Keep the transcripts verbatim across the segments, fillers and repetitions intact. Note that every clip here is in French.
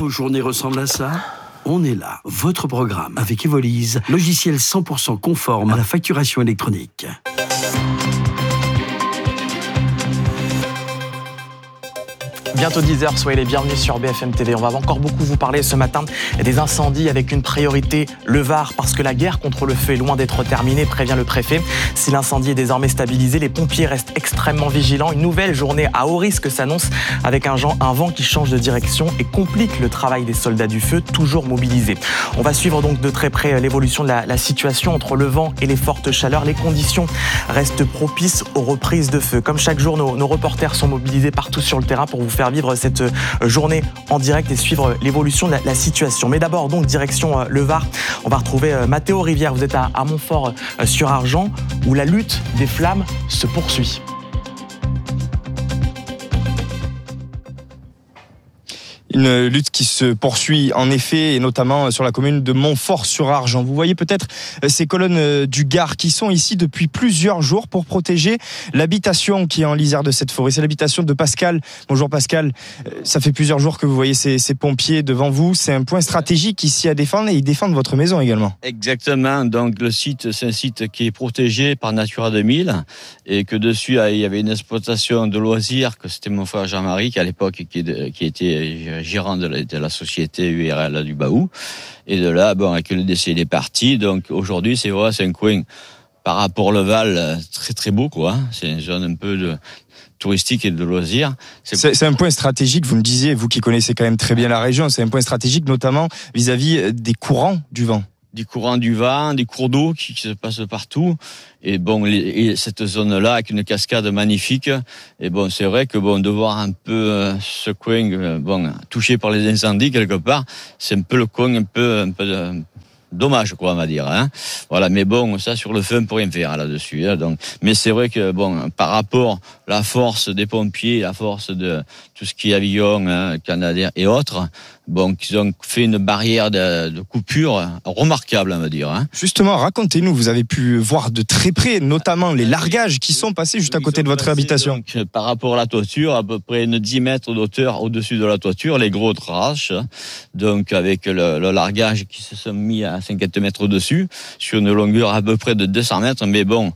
Vos journées ressemblent à ça ? On est là, votre programme avec Evolise, logiciel cent pour cent conforme à la facturation électronique. Bientôt dix heures, soyez les bienvenus sur B F M T V. On va encore beaucoup vous parler ce matin des incendies avec une priorité, le Var, parce que la guerre contre le feu est loin d'être terminée, prévient le préfet. Si l'incendie est désormais stabilisé, les pompiers restent extrêmement vigilants. Une nouvelle journée à haut risque s'annonce avec un, un vent qui change de direction et complique le travail des soldats du feu, toujours mobilisés. On va suivre donc de très près l'évolution de la, la situation entre le vent et les fortes chaleurs. Les conditions restent propices aux reprises de feu. Comme chaque jour, nos, nos reporters sont mobilisés partout sur le terrain pour vous faire vivre cette journée en direct et suivre l'évolution de la, la situation. Mais d'abord, donc, direction le Var. On va retrouver Mathéo Rivière. Vous êtes à, à Montfort-sur-Argens, où la lutte des flammes se poursuit. Une lutte qui se poursuit en effet, et notamment sur la commune de Montfort-sur-Argens. Vous voyez peut-être ces colonnes du Gard qui sont ici depuis plusieurs jours pour protéger l'habitation qui est en lisière de cette forêt. C'est l'habitation de Pascal. Bonjour Pascal, ça fait plusieurs jours que vous voyez ces, ces pompiers devant vous. C'est un point stratégique ici à défendre et ils défendent votre maison également. Exactement, donc le site, c'est un site qui est protégé par Natura deux mille et que dessus il y avait une exploitation de loisirs, que c'était mon frère Jean-Marie qui à l'époque qui, qui était gérant de la, de la société U R L du Baou. Et de là, bon, avec le décès, il est parti. Donc aujourd'hui, c'est vrai, c'est un coin par rapport au Val très très beau, quoi. C'est une zone un peu de touristique et de loisirs. C'est... C'est, c'est un point stratégique, vous me disiez, vous qui connaissez quand même très bien la région, c'est un point stratégique notamment vis-à-vis des courants du vent. Des courants du vent, des cours d'eau qui, qui se passent partout. Et bon, les, et cette zone-là, avec une cascade magnifique. Et bon, c'est vrai que bon, de voir un peu euh, ce coin, euh, bon, touché par les incendies quelque part, c'est un peu le coin un peu, un peu de, dommage, quoi, on va dire, hein. Voilà, mais bon, ça, sur le feu, on peut rien faire, là-dessus, hein, donc. Mais c'est vrai que, bon, par rapport à la force des pompiers, la force de tout ce qui est avion, hein, Canadair et autres, bon, qu'ils ont fait une barrière de, de coupure remarquable, on va dire, hein. Justement, racontez-nous, vous avez pu voir de très près, notamment les largages qui sont passés juste à côté de votre passés, habitation. Donc, par rapport à la toiture, à peu près une dix mètres d'auteur au-dessus de la toiture, les gros traces, donc avec le, le largage qui se sont mis à cinquante mètres au-dessus, sur une longueur à peu près de deux cents mètres, mais bon,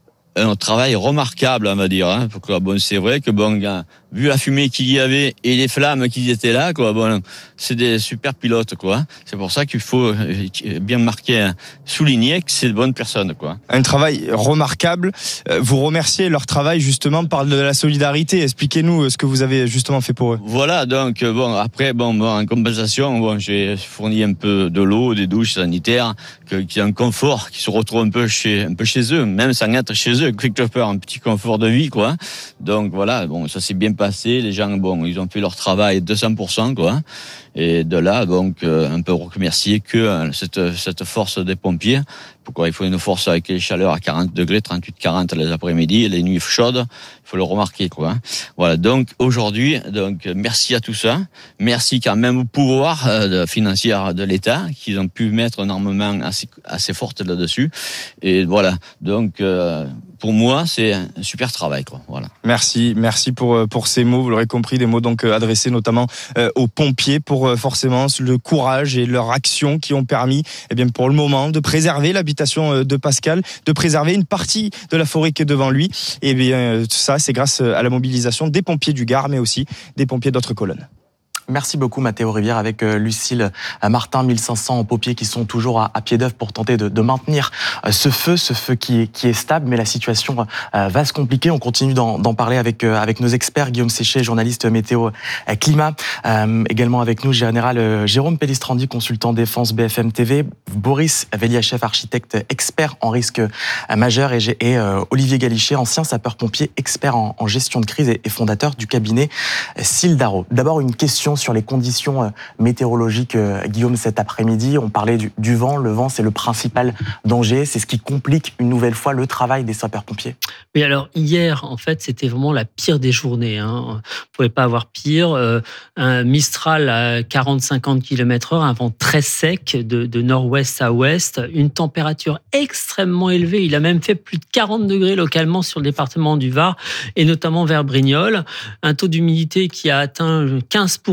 un travail remarquable, on va dire, hein. Bon, c'est vrai que bon, vu la fumée qu'il y avait et les flammes qui étaient là, quoi, bon, c'est des super pilotes, quoi. C'est pour ça qu'il faut bien marquer, souligner que c'est de bonnes personnes, quoi. Un travail remarquable. Vous remerciez leur travail justement par de la solidarité. Expliquez-nous ce que vous avez justement fait pour eux. Voilà, donc bon, après, bon, bon en compensation, bon, j'ai fourni un peu de l'eau, des douches sanitaires, que, qui ont un confort, qui se retrouve un peu chez, un peu chez eux, même sans être chez eux, quelque part, un petit confort de vie, quoi. Donc voilà, bon, ça s'est bien passé. Les gens, bon, ils ont fait leur travail deux cents pour cent, quoi. Et de là, donc, euh, on peut remercier que euh, cette, cette force des pompiers. Pourquoi il faut une force avec les chaleurs à quarante degrés, trente-huit quarante les après-midi, les nuits chaudes. Il faut le remarquer, quoi. Voilà. Donc, aujourd'hui, donc, merci à tout ça. Merci quand même au pouvoir euh, financier de l'État, qu'ils ont pu mettre un armement assez, assez fort là-dessus. Et voilà. Donc, euh, pour moi, c'est un super travail, quoi. Voilà. Merci, merci pour pour ces mots. Vous l'aurez compris, des mots donc adressés notamment euh, aux pompiers pour euh, forcément le courage et leur action qui ont permis, eh bien, pour le moment, de préserver l'habitation euh, de Pascal, de préserver une partie de la forêt qui est devant lui. Et bien, euh, ça, c'est grâce à la mobilisation des pompiers du Gard, mais aussi des pompiers d'autres colonnes. Merci beaucoup Mathéo Rivière avec Lucille Martin, mille cinq cents pompiers qui sont toujours à, à pied d'œuvre pour tenter de, de maintenir ce feu, ce feu qui est, qui est stable, mais la situation va se compliquer. On continue d'en, d'en parler avec, avec nos experts, Guillaume Séché, journaliste météo climat, euh, également avec nous général Jérôme Pellistrandi, consultant défense B F M T V, Boris Veliachev, architecte expert en risque majeur, et, et euh, Olivier Galichet, ancien sapeur-pompier expert en, en gestion de crise et, et fondateur du cabinet Sildaro. D'abord une question sur les conditions météorologiques, Guillaume, cet après-midi. On parlait du, du vent. Le vent, c'est le principal danger. C'est ce qui complique une nouvelle fois le travail des sapeurs-pompiers. Oui, alors hier, en fait, c'était vraiment la pire des journées, hein. On ne pouvait pas avoir pire. Euh, un Mistral à quarante à cinquante kilomètres heure, un vent très sec de, de nord-ouest à ouest, une température extrêmement élevée. Il a même fait plus de quarante degrés localement sur le département du Var et notamment vers Brignoles. Un taux d'humidité qui a atteint quinze pour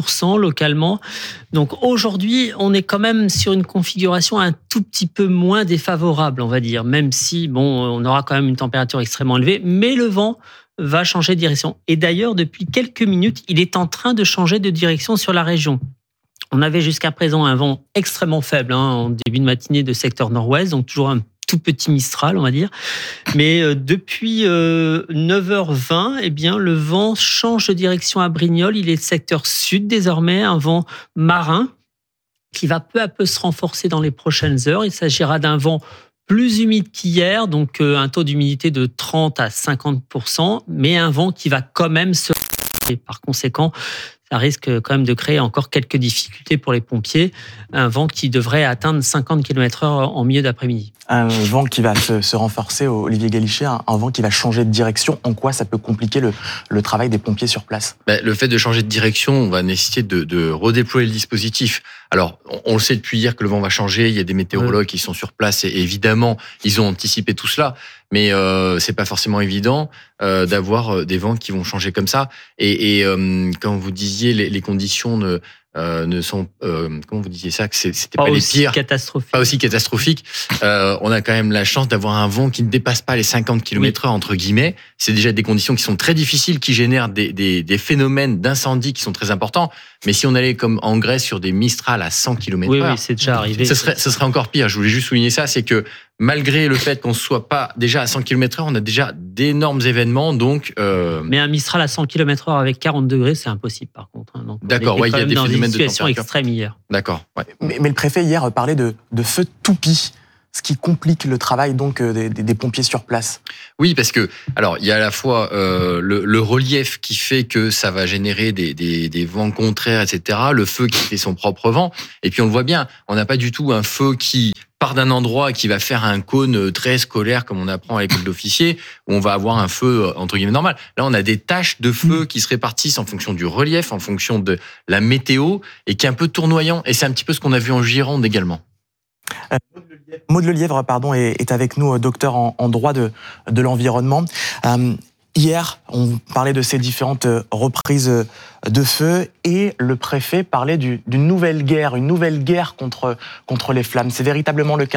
pour cent localement. Donc aujourd'hui, on est quand même sur une configuration un tout petit peu moins défavorable, on va dire, même si bon, on aura quand même une température extrêmement élevée, mais le vent va changer de direction. Et d'ailleurs, depuis quelques minutes, il est en train de changer de direction sur la région. On avait jusqu'à présent un vent extrêmement faible hein, en début de matinée de secteur nord-ouest, donc toujours un tout petit Mistral, on va dire. Mais euh, depuis euh, neuf heures vingt, eh bien, le vent change de direction à Brignoles. Il est secteur sud désormais, un vent marin qui va peu à peu se renforcer dans les prochaines heures. Il s'agira d'un vent plus humide qu'hier, donc euh, un taux d'humidité de trente à cinquante pour cent, mais un vent qui va quand même se... Et par conséquent, ça risque quand même de créer encore quelques difficultés pour les pompiers. Un vent qui devrait atteindre cinquante kilomètres heure en milieu d'après-midi. Un vent qui va se, se renforcer, Olivier Galichet, un, un vent qui va changer de direction. En quoi ça peut compliquer le, le travail des pompiers sur place ? Ben, le fait de changer de direction, on va nécessiter de, de redéployer le dispositif. Alors, on, on le sait depuis hier que le vent va changer. Il y a des météorologues oui. qui sont sur place et évidemment, ils ont anticipé tout cela. Mais euh, c'est pas forcément évident euh, d'avoir des vents qui vont changer comme ça. Et, et euh, quand vous disiez les, les conditions ne, euh, ne sont euh, comment vous disiez ça que c'était pas, pas les pires, catastrophiques. pas aussi catastrophiques. Euh, on a quand même la chance d'avoir un vent qui ne dépasse pas les cinquante kilomètres heure oui. entre guillemets. C'est déjà des conditions qui sont très difficiles, qui génèrent des, des, des phénomènes d'incendie qui sont très importants. Mais si on allait comme en Grèce sur des Mistral à cent kilomètres heure, oui, oui, c'est déjà arrivé. Ce serait, ce serait encore pire. Je voulais juste souligner ça, c'est que malgré le fait qu'on ne soit pas déjà à cent kilomètres heure, on a déjà d'énormes événements. Donc, euh... Mais un Mistral à cent kilomètres heure avec quarante degrés, c'est impossible par contre. Hein. Donc, d'accord, ouais, il y a des phénomènes de situation extrême hier. D'accord. Ouais. Mais, mais le préfet hier parlait de, de feux de toupie, ce qui complique le travail donc des, des, des pompiers sur place. Oui, parce que alors il y a à la fois euh, le, le relief qui fait que ça va générer des, des, des vents contraires, et cetera. Le feu qui fait son propre vent, et puis on le voit bien, on n'a pas du tout un feu qui part d'un endroit qui va faire un cône très scolaire comme on apprend à l'école d'officier, où on va avoir un feu entre guillemets normal. Là, on a des taches de feu qui se répartissent en fonction du relief, en fonction de la météo, et qui est un peu tournoyant. Et c'est un petit peu ce qu'on a vu en Gironde également. Euh, Maud Lelièvre, pardon, est, est avec nous, docteur en, en droit de, de l'environnement. Euh, hier, on parlait de ces différentes reprises de feu et le préfet parlait du, d'une nouvelle guerre, une nouvelle guerre contre, contre les flammes. C'est véritablement le cas ?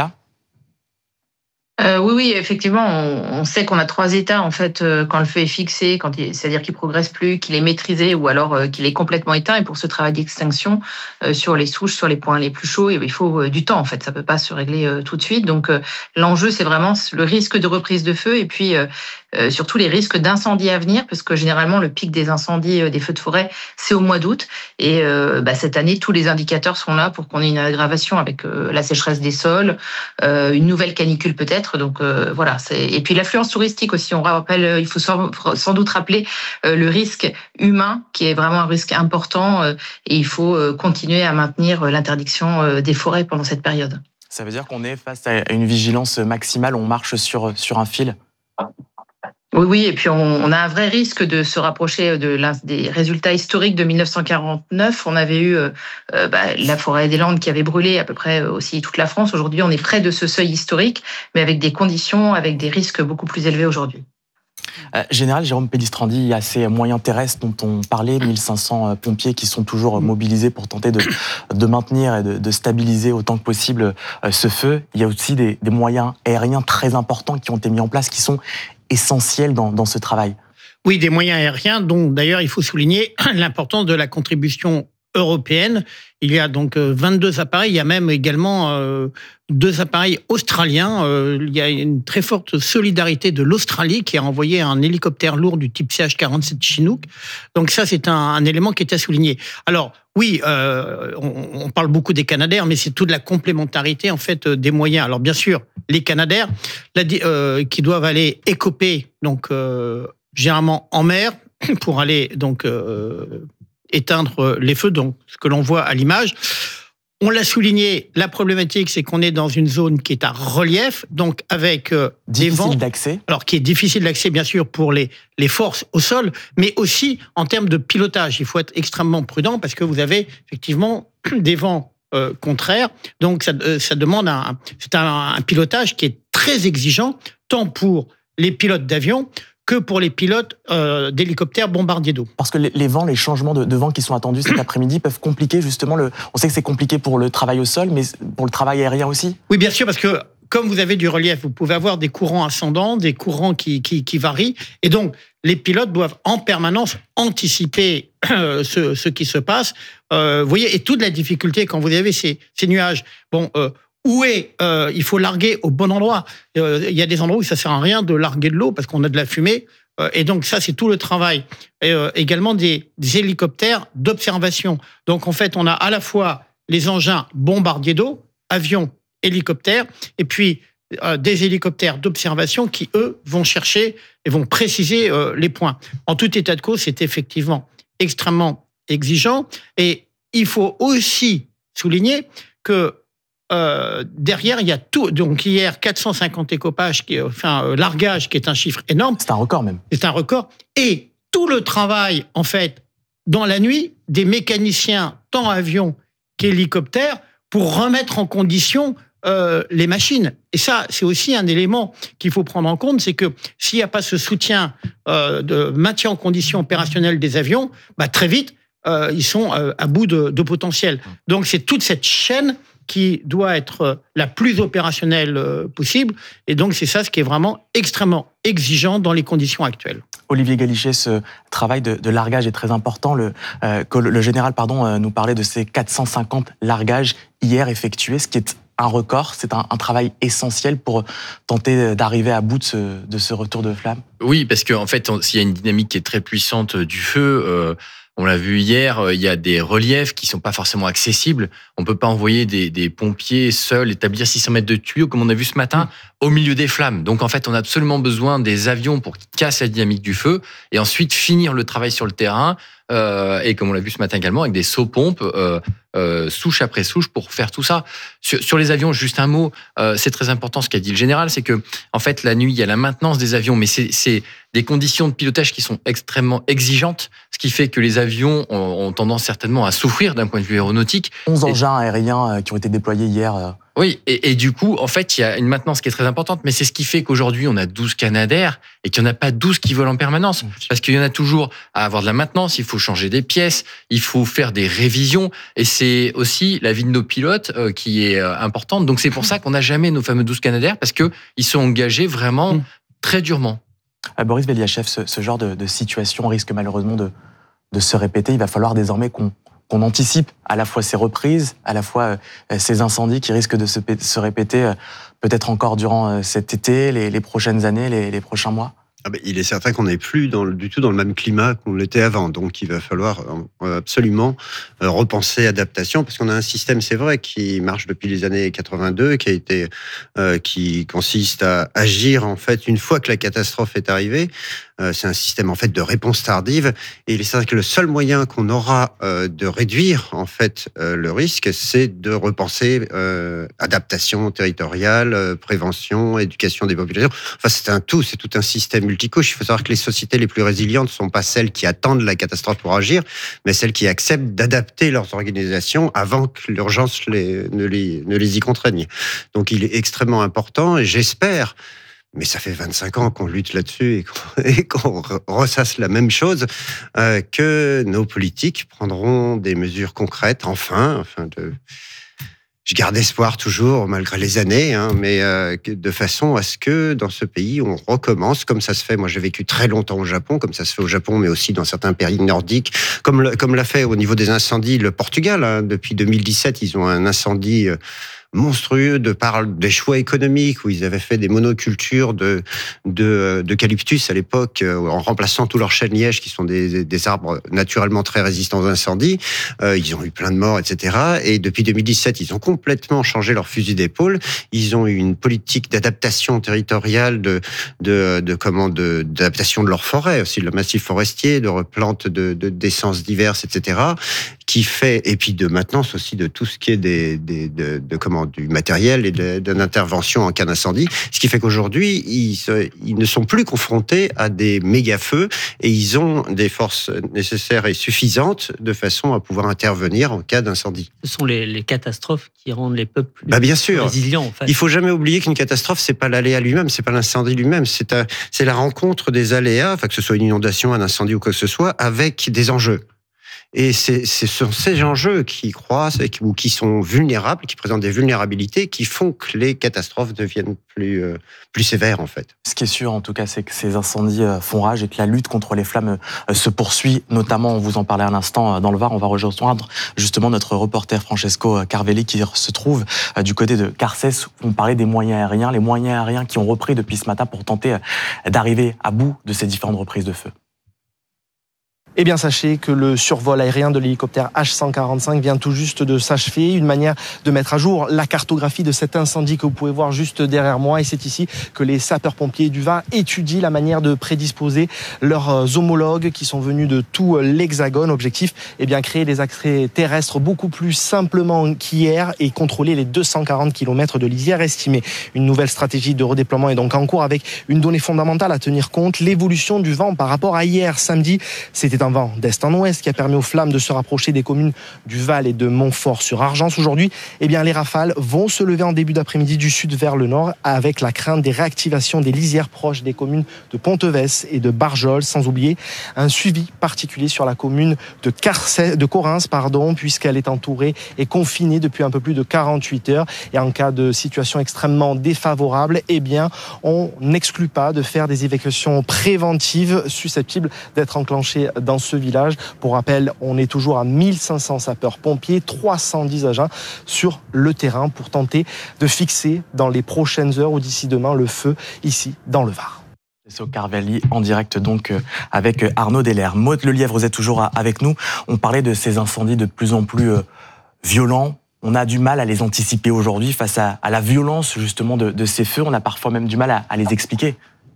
Euh, oui, oui, effectivement, on, on sait qu'on a trois états en fait euh, quand le feu est fixé, quand il, c'est-à-dire qu'il progresse plus, qu'il est maîtrisé ou alors euh, qu'il est complètement éteint. Et pour ce travail d'extinction euh, sur les souches, sur les points les plus chauds, il faut euh, du temps en fait. Ça peut pas se régler euh, tout de suite. Donc euh, l'enjeu, c'est vraiment le risque de reprise de feu et puis euh, euh, surtout les risques d'incendie à venir, parce que généralement le pic des incendies, euh, des feux de forêt, c'est au mois d'août. Et euh, bah, cette année, tous les indicateurs sont là pour qu'on ait une aggravation avec euh, la sécheresse des sols, euh, une nouvelle canicule peut-être. Donc euh, voilà, c'est... et puis l'affluence touristique aussi. On rappelle, il faut sans, sans doute rappeler euh, le risque humain qui est vraiment un risque important euh, et il faut euh, continuer à maintenir l'interdiction euh, des forêts pendant cette période. Ça veut dire qu'on est face à une vigilance maximale, on marche sur, sur un fil ? Oui, oui, et puis on, on a un vrai risque de se rapprocher de l'un des résultats historiques de dix-neuf cent quarante-neuf. On avait eu euh, bah, la forêt des Landes qui avait brûlé à peu près aussi toute la France. Aujourd'hui, on est près de ce seuil historique, mais avec des conditions, avec des risques beaucoup plus élevés aujourd'hui. Euh, Général Jérôme Pellistrandi, il y a ces moyens terrestres dont on parlait, mille cinq cents pompiers qui sont toujours mobilisés pour tenter de, de maintenir et de, de stabiliser autant que possible ce feu. Il y a aussi des, des moyens aériens très importants qui ont été mis en place, qui sont essentiels dans, dans ce travail. Oui, des moyens aériens dont d'ailleurs il faut souligner l'importance de la contribution européenne. Il y a donc vingt-deux appareils, il y a même également euh, deux appareils australiens. Euh, il y a une très forte solidarité de l'Australie qui a envoyé un hélicoptère lourd du type C H quarante-sept Chinook. Donc ça, c'est un, un élément qui est à souligner. Alors oui, euh, on, on parle beaucoup des Canadair, mais c'est toute la complémentarité en fait des moyens. Alors bien sûr, les Canadair la, euh, qui doivent aller écoper donc euh, généralement en mer pour aller donc euh, éteindre les feux, donc ce que l'on voit à l'image. On l'a souligné, la problématique, c'est qu'on est dans une zone qui est à relief, donc avec euh, des vents... Difficile d'accès. Alors, qui est difficile d'accès, bien sûr, pour les, les forces au sol, mais aussi en termes de pilotage. Il faut être extrêmement prudent parce que vous avez effectivement des vents euh, contraires. Donc, ça, euh, ça demande un, c'est un, un pilotage qui est très exigeant, tant pour les pilotes d'avion que pour les pilotes euh, d'hélicoptères bombardiers d'eau. Parce que les, les vents, les changements de, de vent qui sont attendus cet après-midi peuvent compliquer justement le... On sait que c'est compliqué pour le travail au sol, mais pour le travail aérien aussi. Oui, bien sûr, parce que comme vous avez du relief, vous pouvez avoir des courants ascendants, des courants qui, qui, qui varient. Et donc, les pilotes doivent en permanence anticiper euh, ce, ce qui se passe. Euh, vous voyez, et toute la difficulté quand vous avez ces, ces nuages. Bon, euh, où est euh, il faut larguer au bon endroit. Euh, il y a des endroits où ça sert à rien de larguer de l'eau parce qu'on a de la fumée. Euh, et donc, ça, c'est tout le travail. Et, euh, également des, des hélicoptères d'observation. Donc, en fait, on a à la fois les engins bombardiers d'eau, avions, hélicoptères, et puis euh, des hélicoptères d'observation qui, eux, vont chercher et vont préciser euh, les points. En tout état de cause, c'est effectivement extrêmement exigeant. Et il faut aussi souligner que euh, derrière, il y a tout. Donc hier, quatre cent cinquante écopages, qui, enfin euh, largage, qui est un chiffre énorme. C'est un record même. C'est un record. Et tout le travail, en fait, dans la nuit, des mécaniciens, tant avions qu'hélicoptères, pour remettre en condition Euh, les machines. Et ça, c'est aussi un élément qu'il faut prendre en compte, c'est que s'il n'y a pas ce soutien euh, de maintien en condition opérationnelle des avions, bah, très vite, euh, ils sont euh, à bout de, de potentiel. Donc, c'est toute cette chaîne qui doit être la plus opérationnelle euh, possible. Et donc, c'est ça ce qui est vraiment extrêmement exigeant dans les conditions actuelles. Olivier Galichet, ce travail de, de largage est très important. Le, euh, que le, le général pardon, euh, nous parlait de ces quatre cent cinquante largages hier effectués, ce qui est un record. C'est un, un travail essentiel pour tenter d'arriver à bout de ce, de ce retour de flamme. Oui, parce qu'en fait, s'il y a une dynamique qui est très puissante du feu, euh, on l'a vu hier, il y a des reliefs qui sont pas forcément accessibles. On peut pas envoyer des, des pompiers seuls établir six cents mètres de tuyaux, comme on a vu ce matin, mmh. au milieu des flammes. Donc en fait, on a absolument besoin des avions pour qu'ils cassent la dynamique du feu et ensuite finir le travail sur le terrain. Euh, et comme on l'a vu ce matin également, avec des sauts-pompes, euh, euh, souche après souche, pour faire tout ça. Sur, sur les avions, juste un mot, euh, c'est très important ce qu'a dit le général, c'est que en fait, la nuit, il y a la maintenance des avions, mais c'est, c'est des conditions de pilotage qui sont extrêmement exigeantes, ce qui fait que les avions ont, ont tendance certainement à souffrir d'un point de vue aéronautique. onze engins aériens qui ont été déployés hier. Oui, et, et du coup, en fait, il y a une maintenance qui est très importante, mais c'est ce qui fait qu'aujourd'hui, on a douze Canadair et qu'il n'y en a pas douze qui volent en permanence. Parce qu'il y en a toujours à avoir de la maintenance, il faut changer des pièces, il faut faire des révisions, et c'est aussi la vie de nos pilotes euh, qui est euh, importante. Donc c'est pour ça qu'on n'a jamais nos fameux douze Canadair, parce qu'ils sont engagés vraiment mmh. très durement. Euh, Boris Veliachev, ce, ce genre de, de situation risque malheureusement de, de se répéter. Il va falloir désormais qu'on qu'on anticipe à la fois ces reprises, à la fois euh, ces incendies qui risquent de se, se répéter euh, peut-être encore durant euh, cet été, les, les prochaines années, les, les prochains mois. Ah ben, il est certain qu'on n'est plus dans le, du tout dans le même climat qu'on l'était avant. Donc, il va falloir euh, absolument euh, repenser adaptation, parce qu'on a un système, c'est vrai, qui marche depuis les années quatre-vingt-deux, qui a été, euh, qui consiste à agir en fait une fois que la catastrophe est arrivée. Euh, c'est un système en fait de réponse tardive, et il est certain que le seul moyen qu'on aura euh, de réduire en fait euh, le risque, c'est de repenser euh, adaptation territoriale, euh, prévention, éducation des populations. Enfin, c'est un tout, c'est tout un système multicouche. Il faut savoir que les sociétés les plus résilientes ne sont pas celles qui attendent la catastrophe pour agir, mais celles qui acceptent d'adapter leurs organisations avant que l'urgence les, ne, les, ne les y contraigne. Donc il est extrêmement important, et j'espère, mais ça fait vingt-cinq ans qu'on lutte là-dessus et qu'on, et qu'on ressasse la même chose, euh, que nos politiques prendront des mesures concrètes, enfin, enfin de... Je garde espoir toujours, malgré les années, hein, mais euh, de façon à ce que dans ce pays, on recommence, comme ça se fait. Moi, j'ai vécu très longtemps au Japon, comme ça se fait au Japon, mais aussi dans certains pays nordiques, comme, le, comme l'a fait au niveau des incendies le Portugal. Hein, depuis deux mille dix-sept, ils ont un incendie euh, monstrueux de par des choix économiques, où ils avaient fait des monocultures de, de, d'eucalyptus à l'époque, en remplaçant tous leurs chênes lièges, qui sont des, des arbres naturellement très résistants aux incendies. Euh, ils ont eu plein de morts, et cetera. Et depuis deux mille dix-sept, ils ont complètement changé leur fusil d'épaule. Ils ont eu une politique d'adaptation territoriale, de, de, de comment, de, d'adaptation de leurs forêts, aussi de leur massif forestier, de replante de, de, d'essences diverses, et cetera. Qui fait, et puis de maintenance aussi de tout ce qui est des, des, de, de comment, notamment du matériel et de, d'une intervention en cas d'incendie. Ce qui fait qu'aujourd'hui, ils, se, ils ne sont plus confrontés à des méga-feux et ils ont des forces nécessaires et suffisantes de façon à pouvoir intervenir en cas d'incendie. Ce sont les, les catastrophes qui rendent les peuples plus, bah bien plus sûr. résilients. En fait. Il faut jamais oublier qu'une catastrophe, c'est pas l'aléa lui-même, c'est pas l'incendie lui-même, c'est, un, c'est la rencontre des aléas, enfin que ce soit une inondation, un incendie ou quoi que ce soit, avec des enjeux. Et c'est, ce sont ces enjeux qui croissent ou qui sont vulnérables, qui présentent des vulnérabilités, qui font que les catastrophes deviennent plus, euh, plus sévères, en fait. Ce qui est sûr, en tout cas, c'est que ces incendies font rage et que la lutte contre les flammes se poursuit. Notamment, on vous en parlait à l'instant, dans le Var, on va rejoindre justement notre reporter Francesco Carvelli qui se trouve du côté de Carcès. On parlait des moyens aériens, les moyens aériens qui ont repris depuis ce matin pour tenter d'arriver à bout de ces différentes reprises de feu. Eh bien, sachez que le survol aérien de l'hélicoptère H cent quarante-cinq vient tout juste de s'achever. Une manière de mettre à jour la cartographie de cet incendie que vous pouvez voir juste derrière moi. Et c'est ici que les sapeurs-pompiers du Var étudient la manière de prédisposer leurs homologues qui sont venus de tout l'Hexagone. Objectif, eh bien, créer des accès terrestres beaucoup plus simplement qu'hier et contrôler les deux cent quarante kilomètres de lisière estimée. Une nouvelle stratégie de redéploiement est donc en cours avec une donnée fondamentale à tenir compte, l'évolution du vent par rapport à hier. Samedi, c'était un vent d'est en ouest qui a permis aux flammes de se rapprocher des communes du Val et de Montfort-sur-Argence. Aujourd'hui, eh bien, les rafales vont se lever en début d'après-midi du sud vers le nord avec la crainte des réactivations des lisières proches des communes de Pontevès et de Barjol, sans oublier un suivi particulier sur la commune de, Carcès, de Correns, pardon, puisqu'elle est entourée et confinée depuis un peu plus de quarante-huit heures. Et en cas de situation extrêmement défavorable, eh bien, on n'exclut pas de faire des évacuations préventives susceptibles d'être enclenchées dans ce village. Pour rappel, on est toujours à mille cinq cents sapeurs-pompiers, trois cent dix agents sur le terrain pour tenter de fixer dans les prochaines heures ou d'ici demain le feu ici dans le Var. C'est au Carvelli, en direct donc avec Arnaud Delair. Maud Lelièvre, vous êtes toujours avec nous. On parlait de ces incendies de plus en plus violents. On a du mal à les anticiper aujourd'hui face à, à la violence justement de, de ces feux. On a parfois même du mal à, à les expliquer.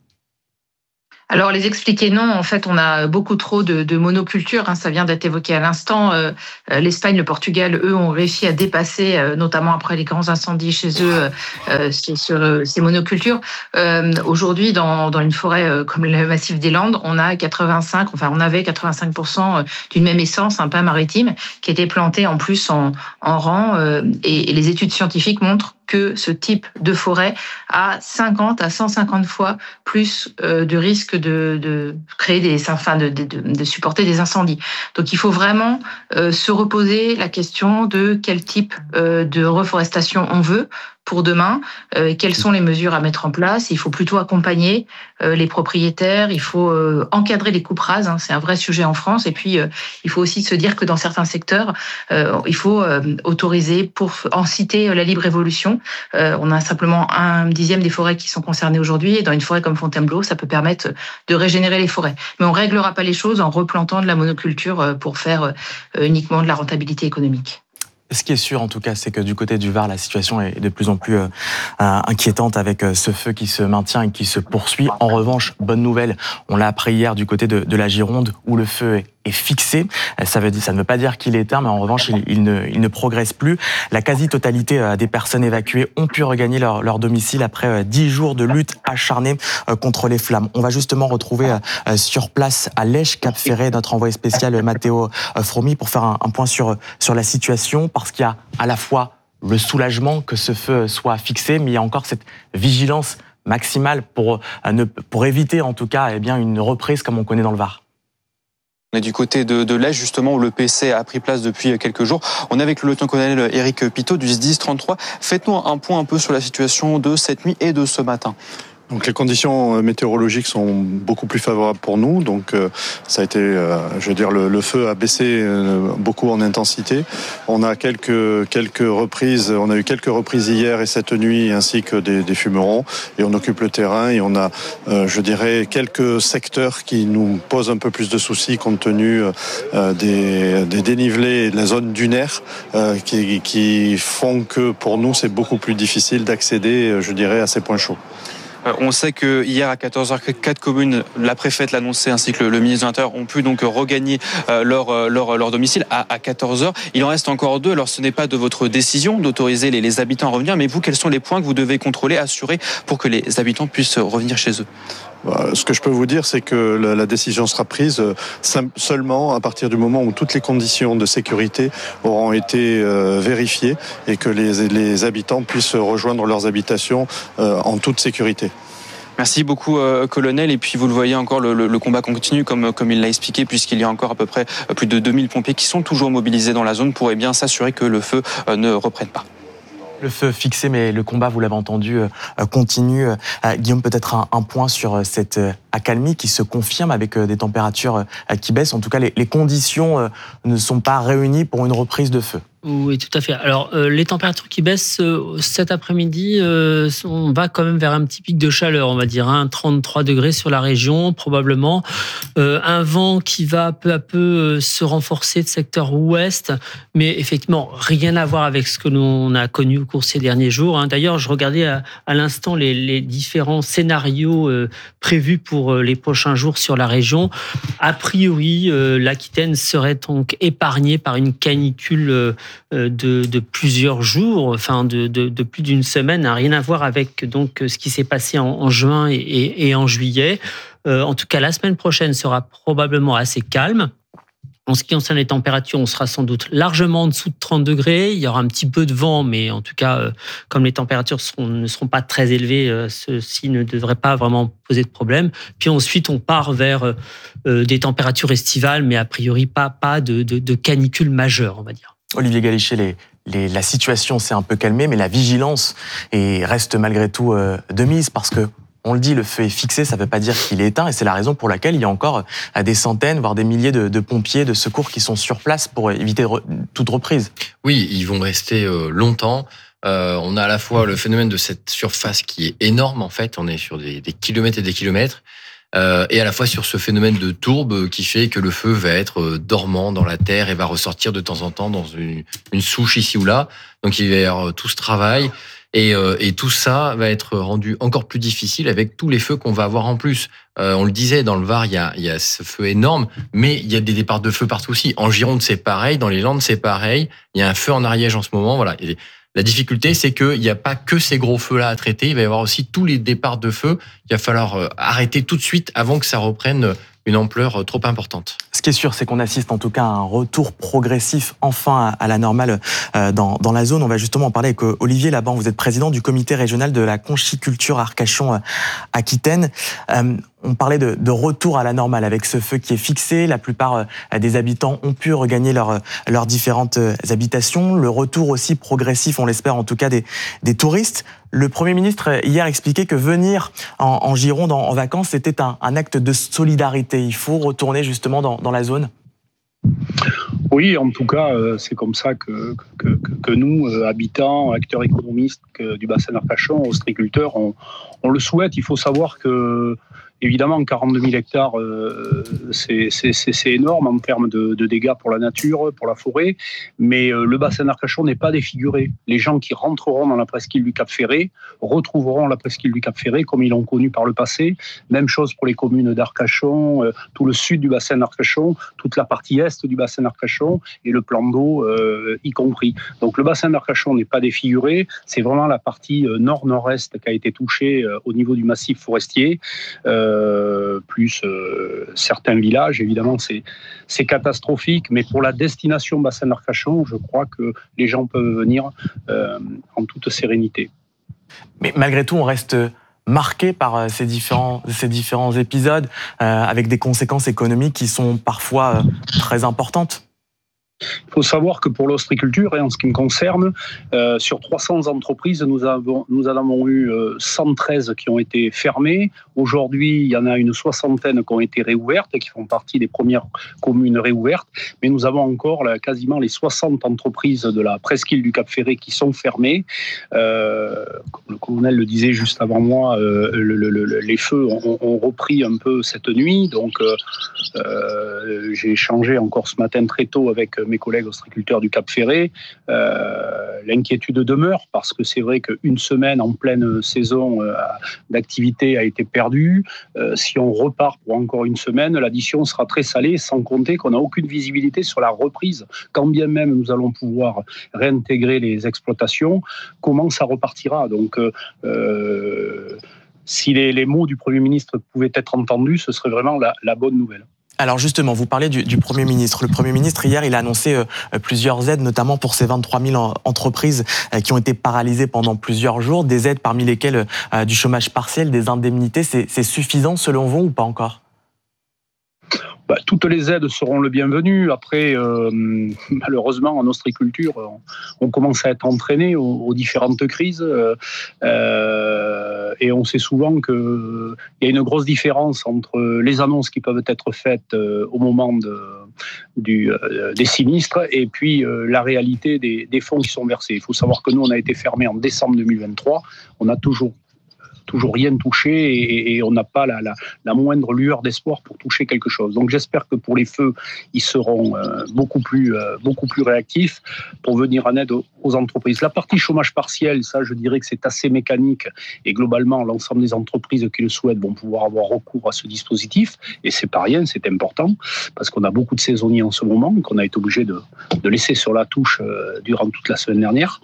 Alors, les expliquer, non. En fait, on a beaucoup trop de, de monoculture. Hein, ça vient d'être évoqué à l'instant. Euh, L'Espagne, le Portugal, eux, ont réussi à dépasser, euh, notamment après les grands incendies chez eux, euh, sur euh, ces monocultures. Euh, Aujourd'hui, dans, dans une forêt euh, comme le massif des Landes, on a quatre-vingt-cinq, enfin, on avait quatre-vingt-cinq pour cent d'une même essence, un pain maritime, qui était planté en plus en, en rang. Euh, et, et les études scientifiques montrent que ce type de forêt a cinquante à cent cinquante fois plus euh, de risque de, de créer des, enfin, de, de, de supporter des incendies. Donc, il faut vraiment euh, se reposer la question de quel type euh, de reforestation on veut pour demain, euh, quelles sont les mesures à mettre en place. Il faut plutôt accompagner euh, les propriétaires, il faut euh, encadrer les coupes rases, hein, c'est un vrai sujet en France, et puis euh, il faut aussi se dire que dans certains secteurs, euh, il faut euh, autoriser, pour en citer euh, la libre évolution, euh, on a simplement un dixième des forêts qui sont concernées aujourd'hui, et dans une forêt comme Fontainebleau, ça peut permettre de régénérer les forêts. Mais on ne réglera pas les choses en replantant de la monoculture euh, pour faire euh, uniquement de la rentabilité économique. Ce qui est sûr, en tout cas, c'est que du côté du Var, la situation est de plus en plus euh, inquiétante avec ce feu qui se maintient et qui se poursuit. En revanche, bonne nouvelle, on l'a appris hier du côté de, de la Gironde, où le feu est est fixé. Ça veut dire, ça ne veut pas dire qu'il est éteint, mais en revanche, il, il, ne, il ne progresse plus. La quasi-totalité des personnes évacuées ont pu regagner leur, leur domicile après dix jours de lutte acharnée contre les flammes. On va justement retrouver sur place à Lèche, Cap-Ferré, notre envoyé spécial Matteo Fromi pour faire un, un point sur, sur la situation, parce qu'il y a à la fois le soulagement que ce feu soit fixé, mais il y a encore cette vigilance maximale pour, ne, pour éviter en tout cas eh bien, une reprise comme on connaît dans le Var. On est du côté de, de l'Est, justement, où le P C a pris place depuis quelques jours. On est avec le lieutenant-colonel Éric Pitot du S D I S trente-trois. Faites-nous un point un peu sur la situation de cette nuit et de ce matin. Donc les conditions météorologiques sont beaucoup plus favorables pour nous. Donc euh, ça a été, euh, je veux dire, le, le feu a baissé euh, beaucoup en intensité. On a quelques quelques reprises, on a eu quelques reprises hier et cette nuit, ainsi que des, des fumerons. Et on occupe le terrain et on a, euh, je dirais, quelques secteurs qui nous posent un peu plus de soucis compte tenu euh, des, des dénivelés de la zone dunaire euh, qui, qui font que pour nous c'est beaucoup plus difficile d'accéder, je dirais, à ces points chauds. On sait que hier à quatorze heures, quatre communes, la préfète l'a annoncé ainsi que le, le ministre de l'Intérieur ont pu donc regagner leur, leur, leur domicile à, à quatorze heures. Il en reste encore deux. Alors ce n'est pas de votre décision d'autoriser les, les habitants à revenir, mais vous, quels sont les points que vous devez contrôler, assurer pour que les habitants puissent revenir chez eux? Ce que je peux vous dire, c'est que la décision sera prise seulement à partir du moment où toutes les conditions de sécurité auront été vérifiées et que les, les habitants puissent rejoindre leurs habitations en toute sécurité. Merci beaucoup, euh, colonel. Et puis, vous le voyez encore, le, le, le combat continue, comme, comme il l'a expliqué, puisqu'il y a encore à peu près plus de deux mille pompiers qui sont toujours mobilisés dans la zone pour eh bien, s'assurer que le feu euh, ne reprenne pas. Le feu fixé, mais le combat, vous l'avez entendu, euh, continue. Euh, Guillaume, peut-être un, un point sur cette euh, accalmie qui se confirme avec euh, des températures euh, qui baissent. En tout cas, les, les conditions euh, ne sont pas réunies pour une reprise de feu. Oui, tout à fait. Alors, euh, les températures qui baissent euh, cet après-midi, euh, on va quand même vers un petit pic de chaleur, on va dire, hein, trente-trois degrés sur la région, probablement. Euh, un vent qui va peu à peu euh, se renforcer de secteur ouest, mais effectivement, rien à voir avec ce que l'on a connu au cours de ces derniers jours. Hein. D'ailleurs, je regardais à, à l'instant les, les différents scénarios euh, prévus pour euh, les prochains jours sur la région. A priori, euh, l'Aquitaine serait donc épargnée par une canicule euh, De, de plusieurs jours, enfin de, de, de plus d'une semaine, n'a rien à voir avec donc ce qui s'est passé en, en juin et, et, et en juillet. Euh, en tout cas, la semaine prochaine sera probablement assez calme. En ce qui concerne les températures, on sera sans doute largement en dessous de trente degrés. Il y aura un petit peu de vent, mais en tout cas, euh, comme les températures seront, ne seront pas très élevées, euh, ceci ne devrait pas vraiment poser de problème. Puis ensuite, on part vers euh, des températures estivales, mais a priori pas, pas de, de, de canicule majeure, on va dire. Olivier Galichet, les, les, la situation s'est un peu calmée, mais la vigilance est, reste malgré tout euh, de mise parce que, on le dit, le feu est fixé, ça ne veut pas dire qu'il est éteint, et c'est la raison pour laquelle il y a encore euh, des centaines, voire des milliers de, de pompiers, de secours qui sont sur place pour éviter re, toute reprise. Oui, ils vont rester euh, longtemps. Euh, on a à la fois le phénomène de cette surface qui est énorme, en fait, on est sur des, des kilomètres et des kilomètres. Euh, et à la fois sur ce phénomène de tourbe qui fait que le feu va être dormant dans la terre et va ressortir de temps en temps dans une, une souche ici ou là. Donc il va y avoir tout ce travail et, euh, et tout ça va être rendu encore plus difficile avec tous les feux qu'on va avoir en plus. Euh, on le disait, dans le Var, il y a, il y a ce feu énorme, mais il y a des départs de feu partout aussi. En Gironde, c'est pareil. Dans les Landes, c'est pareil. Il y a un feu en Ariège en ce moment. Voilà. Et la difficulté, c'est qu'il n'y a pas que ces gros feux-là à traiter, il va y avoir aussi tous les départs de feu. Il va falloir arrêter tout de suite avant que ça reprenne une ampleur trop importante. Ce qui est sûr, c'est qu'on assiste en tout cas à un retour progressif enfin à la normale dans, dans la zone. On va justement en parler avec Olivier Laban. Vous êtes président du comité régional de la conchiculture Arcachon-Aquitaine. Euh, on parlait de, de retour à la normale avec ce feu qui est fixé. La plupart des habitants ont pu regagner leur, leurs différentes habitations. Le retour aussi progressif, on l'espère en tout cas, des, des touristes. Le Premier ministre hier expliquait que venir en, en Gironde en, en vacances, c'était un, un acte de solidarité. Il faut retourner justement dans, dans la zone. Oui, en tout cas, c'est comme ça que, que, que, que nous, habitants, acteurs économiques du bassin d'Arcachon, ostréiculteurs, on, on le souhaite. Il faut savoir que, évidemment, quarante-deux mille hectares, euh, c'est, c'est, c'est énorme en termes de, de dégâts pour la nature, pour la forêt, mais euh, le bassin d'Arcachon n'est pas défiguré. Les gens qui rentreront dans la presqu'île du Cap-Ferré retrouveront la presqu'île du Cap-Ferré comme ils l'ont connu par le passé. Même chose pour les communes d'Arcachon, euh, tout le sud du bassin d'Arcachon, toute la partie est du bassin d'Arcachon et le plan d'eau euh, y compris. Donc le bassin d'Arcachon n'est pas défiguré, c'est vraiment la partie euh, nord-nord-est qui a été touchée euh, au niveau du massif forestier. Euh, Euh, plus euh, certains villages, évidemment, c'est, c'est catastrophique, mais pour la destination bassin d'Arcachon, je crois que les gens peuvent venir euh, en toute sérénité. Mais malgré tout, on reste marqué par ces différents, ces différents épisodes, euh, avec des conséquences économiques qui sont parfois euh, très importantes. Il faut savoir que pour l'ostréiculture, et en ce qui me concerne, euh, sur trois cents entreprises, nous avons, nous en avons eu euh, cent treize qui ont été fermées. Aujourd'hui, il y en a une soixantaine qui ont été réouvertes et qui font partie des premières communes réouvertes. Mais nous avons encore là, quasiment les soixante entreprises de la presqu'île du Cap-Ferré qui sont fermées. Euh, comme le colonel le disait juste avant moi, euh, le, le, le, les feux ont, ont repris un peu cette nuit. Donc, euh, euh, j'ai échangé encore ce matin très tôt avec mes mes collègues ostréiculteurs du Cap Ferret, euh, l'inquiétude demeure parce que c'est vrai qu'une semaine en pleine saison euh, d'activité a été perdue. Euh, si on repart pour encore une semaine, l'addition sera très salée, sans compter qu'on n'a aucune visibilité sur la reprise. Quand bien même nous allons pouvoir réintégrer les exploitations, comment ça repartira? Donc, euh, si les, les mots du Premier ministre pouvaient être entendus, ce serait vraiment la, la bonne nouvelle. Alors justement, vous parlez du, du Premier ministre. Le Premier ministre, hier, il a annoncé euh, plusieurs aides, notamment pour ces vingt-trois mille entreprises euh, qui ont été paralysées pendant plusieurs jours. Des aides parmi lesquelles euh, du chômage partiel, des indemnités. C'est, c'est suffisant selon vous ou pas encore ? Bah, toutes les aides seront le bienvenu. Après, euh, malheureusement, en ostréiculture, on, on commence à être entraîné aux, aux différentes crises. Euh, et on sait souvent qu'il y a une grosse différence entre les annonces qui peuvent être faites euh, au moment de, du, euh, des sinistres et puis euh, la réalité des, des fonds qui sont versés. Il faut savoir que nous, on a été fermés en décembre deux mille vingt-trois. On a toujours toujours rien touché et, et on n'a pas la, la, la moindre lueur d'espoir pour toucher quelque chose. Donc j'espère que pour les feux, ils seront euh, beaucoup plus euh, beaucoup plus réactifs pour venir en aide aux, aux entreprises. La partie chômage partiel, ça je dirais que c'est assez mécanique et globalement l'ensemble des entreprises qui le souhaitent vont pouvoir avoir recours à ce dispositif et c'est pas rien, c'est important parce qu'on a beaucoup de saisonniers en ce moment qu'on a été obligé de, de laisser sur la touche euh, durant toute la semaine dernière.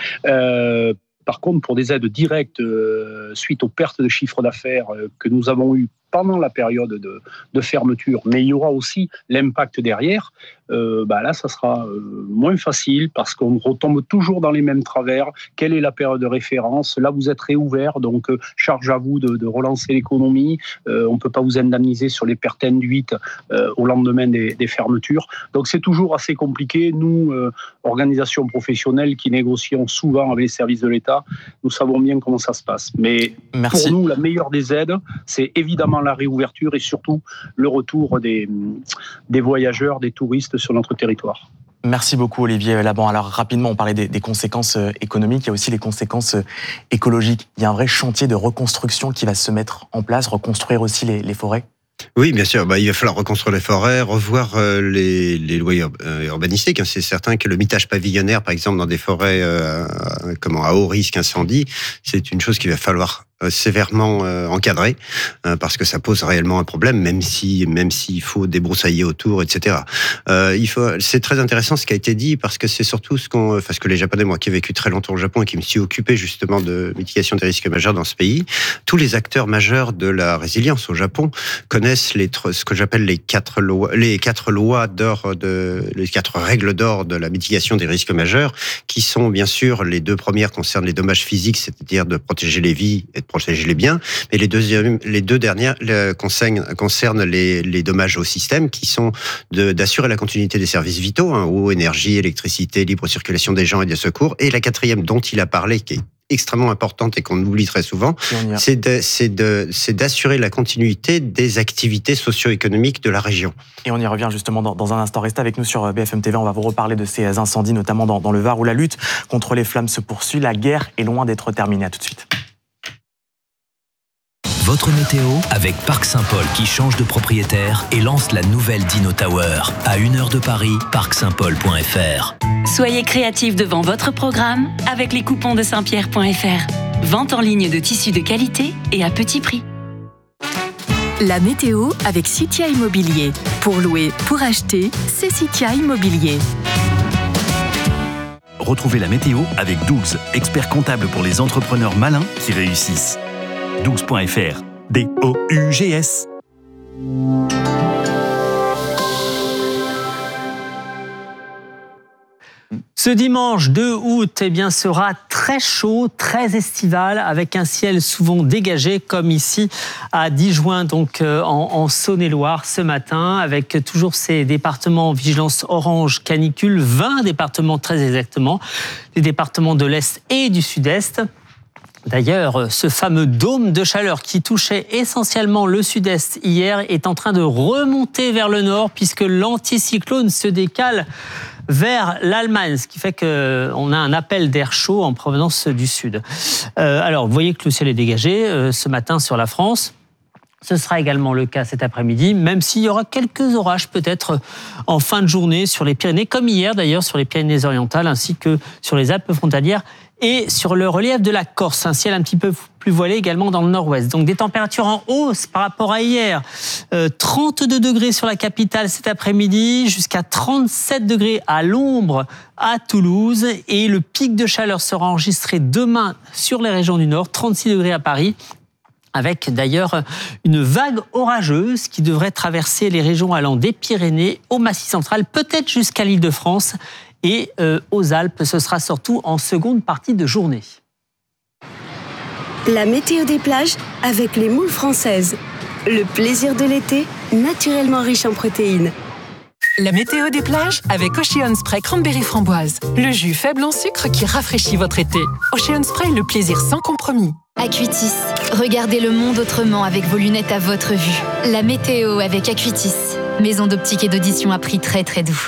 Euh, Par contre, pour des aides directes euh, suite aux pertes de chiffre d'affaires euh, que nous avons eues pendant la période de, de fermeture, mais il y aura aussi l'impact derrière, euh, bah là, ça sera euh, moins facile parce qu'on retombe toujours dans les mêmes travers. Quelle est la période de référence? Là, vous êtes réouvert, donc euh, charge à vous de, de relancer l'économie. Euh, on ne peut pas vous indemniser sur les pertes induites euh, au lendemain des, des fermetures. Donc, c'est toujours assez compliqué. Nous, euh, organisations professionnelles qui négocions souvent avec les services de l'État, nous savons bien comment ça se passe. Mais Merci. Pour nous, la meilleure des aides, c'est évidemment la réouverture et surtout le retour des, des voyageurs, des touristes sur notre territoire. Merci beaucoup Olivier Laban. Alors rapidement, on parlait des, des conséquences économiques, il y a aussi les conséquences écologiques. Il y a un vrai chantier de reconstruction qui va se mettre en place, reconstruire aussi les, les forêts. Oui, bien sûr. Bah, il va falloir reconstruire les forêts, revoir euh, les, les lois ur- euh, urbanistiques. C'est certain que le mitage pavillonnaire, par exemple, dans des forêts euh, comment, à haut risque incendie, c'est une chose qu'il va falloir sévèrement euh, encadré euh, parce que ça pose réellement un problème, même si même s'il faut débroussailler autour, et cetera. Euh, il faut, c'est très intéressant ce qui a été dit parce que c'est surtout ce qu'on, parce que les Japonais, moi qui ai vécu très longtemps au Japon et qui me suis occupé justement de mitigation des risques majeurs dans ce pays, tous les acteurs majeurs de la résilience au Japon connaissent les ce que j'appelle les quatre lois, les quatre lois d'or de les quatre règles d'or de la mitigation des risques majeurs, qui sont bien sûr les deux premières concernent les dommages physiques, c'est-à-dire de protéger les vies et de protéger les biens, mais les, deuxièmes, les deux dernières concernent, concernent les, les dommages au système qui sont de, d'assurer la continuité des services vitaux, hein, eau, énergie, électricité, libre circulation des gens et des secours. Et la quatrième dont il a parlé, qui est extrêmement importante et qu'on oublie très souvent, c'est, de, c'est, de, c'est d'assurer la continuité des activités socio-économiques de la région. Et on y revient justement dans, dans un instant. Restez avec nous sur B F M T V, on va vous reparler de ces incendies, notamment dans, dans le Var, où la lutte contre les flammes se poursuit. La guerre est loin d'être terminée. À tout de suite. Votre météo avec Parc Saint-Paul qui change de propriétaire et lance la nouvelle Dino Tower. À une heure de Paris, parc saint paul point f r. Soyez créatifs devant votre programme avec les coupons de saint pierre point f r. Vente en ligne de tissus de qualité et à petit prix. La météo avec Citia Immobilier. Pour louer, pour acheter, c'est Citia Immobilier. Retrouvez la météo avec Dougs, expert comptable pour les entrepreneurs malins qui réussissent. dougs point f r. D O U G S. Ce dimanche deux août eh bien, sera très chaud, très estival, avec un ciel souvent dégagé, comme ici à Digoin, donc euh, en, en Saône-et-Loire ce matin, avec toujours ces départements en vigilance orange canicule, vingt départements très exactement, les départements de l'Est et du Sud-Est. D'ailleurs, ce fameux dôme de chaleur qui touchait essentiellement le sud-est hier est en train de remonter vers le nord puisque l'anticyclone se décale vers l'Allemagne, ce qui fait qu'on a un appel d'air chaud en provenance du sud. Euh, alors, vous voyez que le ciel est dégagé euh, ce matin sur la France. Ce sera également le cas cet après-midi, même s'il y aura quelques orages peut-être en fin de journée sur les Pyrénées, comme hier d'ailleurs sur les Pyrénées-Orientales, ainsi que sur les Alpes frontalières et sur le relief de la Corse. Un ciel un petit peu plus voilé également dans le nord-ouest. Donc des températures en hausse par rapport à hier. Euh, trente-deux degrés sur la capitale cet après-midi, jusqu'à trente-sept degrés à l'ombre à Toulouse. Et le pic de chaleur sera enregistré demain sur les régions du nord, trente-six degrés à Paris, avec d'ailleurs une vague orageuse qui devrait traverser les régions allant des Pyrénées au Massif central, peut-être jusqu'à l'Île-de-France et euh, aux Alpes. Ce sera surtout en seconde partie de journée. La météo des plages avec les moules françaises. Le plaisir de l'été, naturellement riche en protéines. La météo des plages avec Ocean Spray Cranberry Framboise. Le jus faible en sucre qui rafraîchit votre été. Ocean Spray, le plaisir sans compromis. Acuitis. Regardez le monde autrement avec vos lunettes à votre vue. La météo avec Acuitis. Maison d'optique et d'audition à prix très très doux.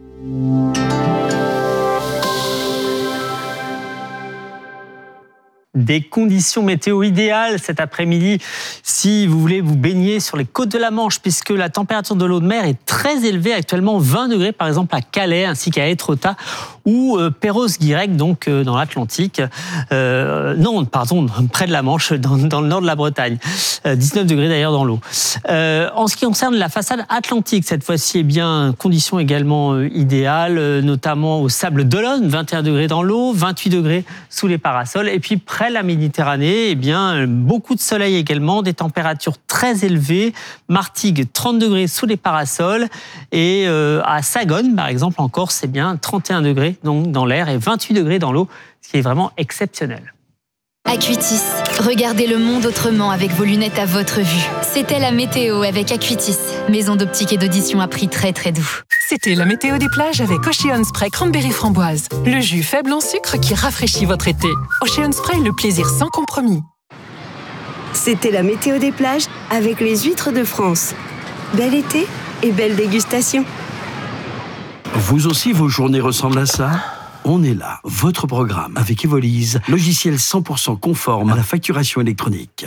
Des conditions météo idéales cet après-midi si vous voulez vous baigner sur les côtes de la Manche, puisque la température de l'eau de mer est très élevée, actuellement vingt degrés par exemple à Calais ainsi qu'à Étretat ou euh, Perros-Guirec, donc euh, dans l'Atlantique. Euh, non, pardon, près de la Manche, dans, dans le nord de la Bretagne. Euh, dix-neuf degrés d'ailleurs dans l'eau. Euh, en ce qui concerne la façade atlantique, cette fois-ci, eh bien, conditions également euh, idéales, euh, notamment au Sable d'Olonne, vingt et un degrés dans l'eau, vingt-huit degrés sous les parasols. Et puis près de la Méditerranée, eh bien, beaucoup de soleil également, des températures très élevées. Martigues, trente degrés sous les parasols. Et euh, à Sagone, par exemple, en Corse, c'est bien trente et un degrés donc dans l'air et vingt-huit degrés dans l'eau, ce qui est vraiment exceptionnel. Acuitis. Regardez le monde autrement avec vos lunettes à votre vue. C'était la météo avec Acuitis. Maison d'optique et d'audition à prix très très doux. C'était la météo des plages avec Ocean Spray Cranberry Framboise. Le jus faible en sucre qui rafraîchit votre été. Ocean Spray, le plaisir sans compromis. C'était la météo des plages avec les huîtres de France. Bel été et belle dégustation. Vous aussi, vos journées ressemblent à ça ? On est là, votre programme avec Evolise, logiciel cent pour cent conforme à la facturation électronique.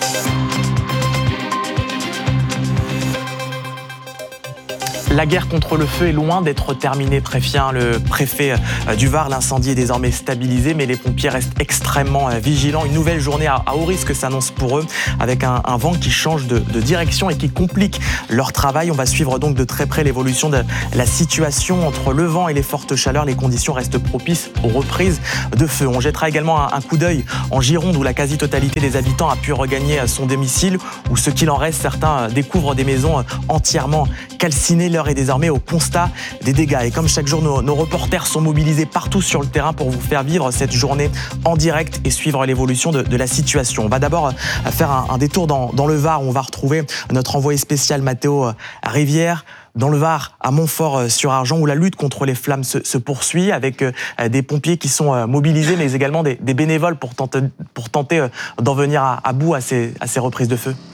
La guerre contre le feu est loin d'être terminée, prévient le préfet du Var. L'incendie est désormais stabilisé, mais les pompiers restent extrêmement vigilants. Une nouvelle journée à haut risque s'annonce pour eux, avec un, un vent qui change de, de direction et qui complique leur travail. On va suivre donc de très près l'évolution de la situation. Entre le vent et les fortes chaleurs, les conditions restent propices aux reprises de feu. On jettera également un, un coup d'œil en Gironde, où la quasi-totalité des habitants a pu regagner son domicile, où ce qu'il en reste, certains découvrent des maisons entièrement calcinées. L'heure est désormais au constat des dégâts. Et comme chaque jour, nos, nos reporters sont mobilisés partout sur le terrain pour vous faire vivre cette journée en direct et suivre l'évolution de, de la situation. On va d'abord faire un, un détour dans, dans le Var, où on va retrouver notre envoyé spécial Mathéo Rivière. Dans le Var, à Montfort-sur-Argent, où la lutte contre les flammes se, se poursuit, avec euh, des pompiers qui sont euh, mobilisés, mais également des, des bénévoles pour tenter, pour tenter euh, d'en venir à, à bout à ces, à ces reprises de feu.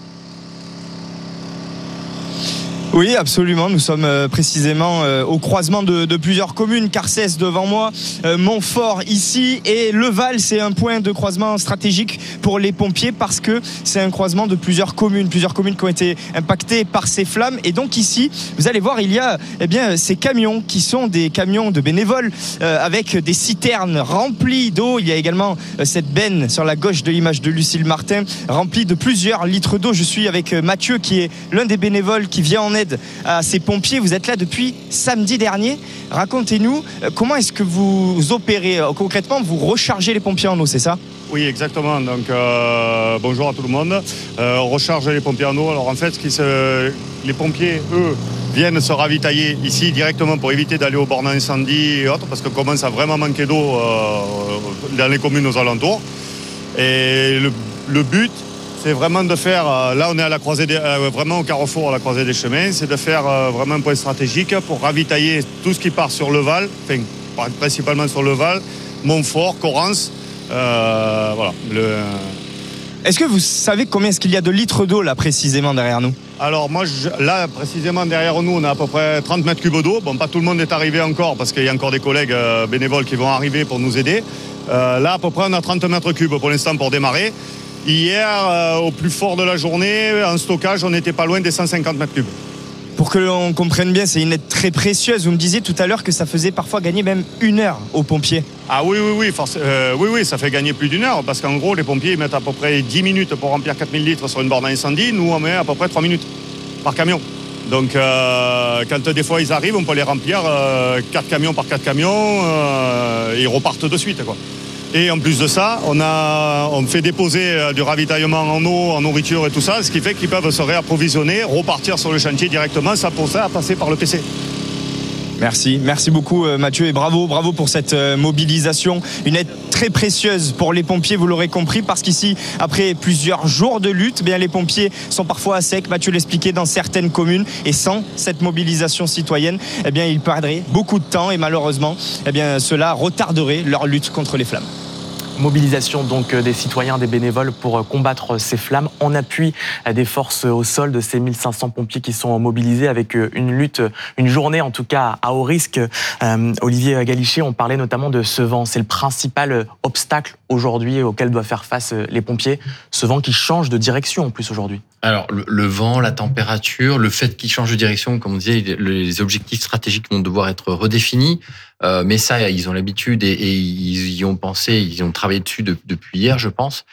Oui, absolument. Nous sommes euh, précisément euh, au croisement de, de plusieurs communes. Carcès devant moi, euh, Montfort ici, et Leval, c'est un point de croisement stratégique pour les pompiers parce que c'est un croisement de plusieurs communes, plusieurs communes qui ont été impactées par ces flammes. Et donc ici, vous allez voir, il y a eh bien ces camions qui sont des camions de bénévoles euh, avec des citernes remplies d'eau. Il y a également euh, cette benne sur la gauche de l'image de Lucille Martin, remplie de plusieurs litres d'eau. Je suis avec euh, Mathieu, qui est l'un des bénévoles qui vient en aide à ces pompiers. Vous êtes là depuis samedi dernier. Racontez-nous, comment est-ce que vous opérez concrètement? Vous rechargez les pompiers en eau, c'est ça? Oui, exactement. Donc, euh, bonjour à tout le monde. Euh, on recharge les pompiers en eau. Alors, en fait, ce qui se... les pompiers, eux, viennent se ravitailler ici directement pour éviter d'aller aux bornes incendie et autres, parce qu'on commence à vraiment manquer d'eau euh, dans les communes aux alentours. Et le, le but, c'est vraiment de faire, là on est à la croisée des, euh, vraiment au carrefour à la croisée des chemins, c'est de faire euh, vraiment un point stratégique pour ravitailler tout ce qui part sur le Val, enfin principalement sur le Val, Montfort, Corrance, euh, voilà. Le... Est-ce que vous savez combien est-ce qu'il y a de litres d'eau là précisément derrière nous? Alors moi, je, là précisément derrière nous, on a à peu près trente mètres cubes d'eau. Bon, pas tout le monde est arrivé encore parce qu'il y a encore des collègues euh, bénévoles qui vont arriver pour nous aider. Euh, là à peu près on a trente mètres cubes pour l'instant pour démarrer. Hier, euh, au plus fort de la journée, en stockage, on n'était pas loin des cent cinquante mètres cubes. Pour que l'on comprenne bien, c'est une aide très précieuse. Vous me disiez tout à l'heure que ça faisait parfois gagner même une heure aux pompiers. Ah oui, oui, oui, forc- euh, oui, oui, ça fait gagner plus d'une heure, parce qu'en gros, les pompiers ils mettent à peu près dix minutes pour remplir quatre mille litres sur une borne à incendie. Nous, on met à peu près trois minutes par camion. Donc, euh, quand des fois ils arrivent, on peut les remplir euh, quatre camions par quatre camions, euh, et ils repartent de suite, quoi. Et en plus de ça, on, a, on fait déposer euh, du ravitaillement en eau, en nourriture et tout ça, ce qui fait qu'ils peuvent se réapprovisionner, repartir sur le chantier directement, ça pour ça, passer par le P C. Merci, merci beaucoup Mathieu et bravo, bravo pour cette mobilisation. Une aide très précieuse pour les pompiers, vous l'aurez compris, parce qu'ici, après plusieurs jours de lutte, eh bien, les pompiers sont parfois à sec, Mathieu l'expliquait, dans certaines communes. Et sans cette mobilisation citoyenne, eh bien, ils perdraient beaucoup de temps et malheureusement, eh bien, cela retarderait leur lutte contre les flammes. Mobilisation donc des citoyens, des bénévoles pour combattre ces flammes en appui des forces au sol de ces mille cinq cents pompiers qui sont mobilisés avec une lutte, une journée en tout cas à haut risque. Euh, Olivier Galichet, on parlait notamment de ce vent. C'est le principal obstacle aujourd'hui auquel doivent faire face les pompiers. Ce vent qui change de direction en plus aujourd'hui. Alors, le, le vent, la température, le fait qu'il change de direction, comme on disait, les objectifs stratégiques vont devoir être redéfinis. Euh, mais ça, ils ont l'habitude et, et ils y ont pensé, ils ont travaillé dessus de, depuis hier, je pense.